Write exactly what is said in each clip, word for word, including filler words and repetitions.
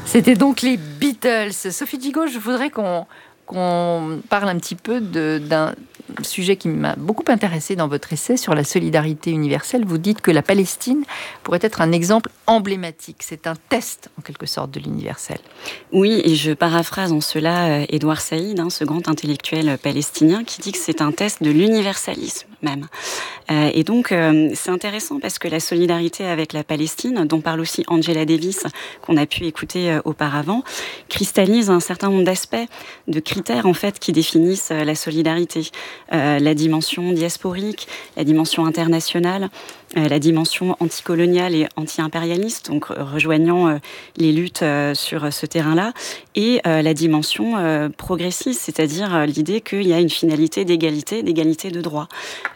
C'était donc les Beatles. Sophie Gigot, je voudrais qu'on, qu'on parle un petit peu de, d'un sujet qui m'a beaucoup intéressé dans votre essai sur la solidarité universelle. Vous dites que la Palestine pourrait être un exemple emblématique. C'est un test, en quelque sorte, de l'universel. Oui, et je paraphrase en cela Édouard Saïd, hein, ce grand intellectuel palestinien, qui dit que c'est un test de l'universalisme même. Euh, et donc, euh, c'est intéressant parce que la solidarité avec la Palestine, dont parle aussi Angela Davis, qu'on a pu écouter euh, auparavant, cristallise un certain nombre d'aspects, de critères en fait qui définissent euh, la solidarité. Euh, la dimension diasporique, la dimension internationale, euh, la dimension anticoloniale et anti-impérialiste, donc rejoignant euh, les luttes euh, sur ce terrain-là, et euh, la dimension euh, progressiste, c'est-à-dire euh, l'idée qu'il y a une finalité d'égalité, d'égalité de droit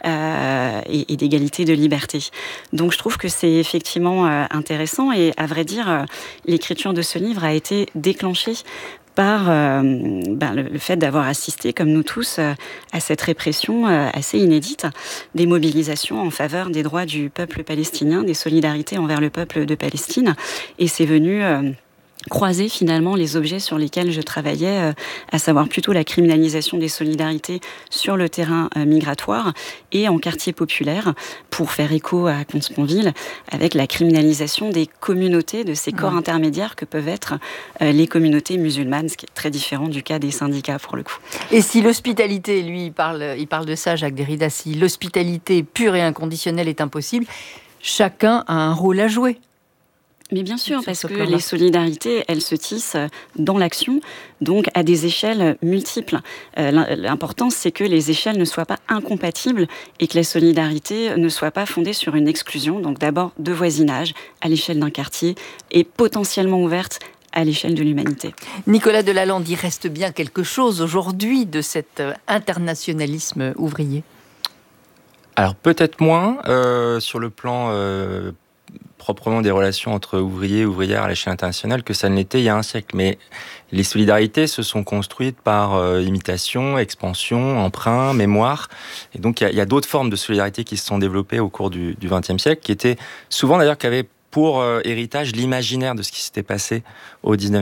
euh, et, et d'égalité de liberté. Donc je trouve que c'est effectivement euh, intéressant et à vrai dire, euh, l'écriture de ce livre a été déclenchée par euh, ben, le, le fait d'avoir assisté, comme nous tous, euh, à cette répression euh, assez inédite, des mobilisations en faveur des droits du peuple palestinien, des solidarités envers le peuple de Palestine. Et c'est venu euh, croiser finalement les objets sur lesquels je travaillais, euh, à savoir plutôt la criminalisation des solidarités sur le terrain euh, migratoire et en quartier populaire, pour faire écho à Comte-Sponville, avec la criminalisation des communautés, de ces corps mmh. intermédiaires que peuvent être euh, les communautés musulmanes, ce qui est très différent du cas des syndicats pour le coup. Et si l'hospitalité, lui, il parle, il parle de ça, Jacques Derrida, si l'hospitalité pure et inconditionnelle est impossible, chacun a un rôle à jouer. Mais bien sûr, parce que les solidarités, elles se tissent dans l'action, donc à des échelles multiples. Euh, l'important, c'est que les échelles ne soient pas incompatibles et que la solidarité ne soit pas fondée sur une exclusion, donc d'abord de voisinage à l'échelle d'un quartier et potentiellement ouverte à l'échelle de l'humanité. Nicolas Delalande, il reste bien quelque chose aujourd'hui de cet internationalisme ouvrier ? Alors peut-être moins euh, sur le plan euh, proprement des relations entre ouvriers et ouvrières à l'échelle internationale que ça ne l'était il y a un siècle. Mais les solidarités se sont construites par euh, imitation, expansion, emprunt, mémoire. Et donc il y a, a d'autres formes de solidarité qui se sont développées au cours du vingtième siècle, qui étaient souvent d'ailleurs qui avaient pour euh, héritage l'imaginaire de ce qui s'était passé au dix-neuvième